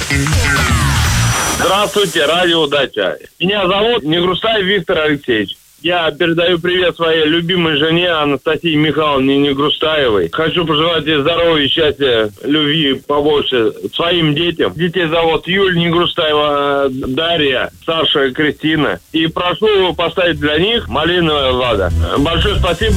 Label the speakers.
Speaker 1: Здравствуйте, радио «Дача». Меня зовут Негрустаев Виктор Алексеевич. Я передаю привет своей любимой жене Анастасии Михайловне Негрустаевой. Хочу пожелать ей здоровья, счастья, любви побольше своим детям. Детей зовут Юлия Негрустаева, Дарья, старшая Кристина. И прошу поставить для них «Малиновая Лада». Большое спасибо.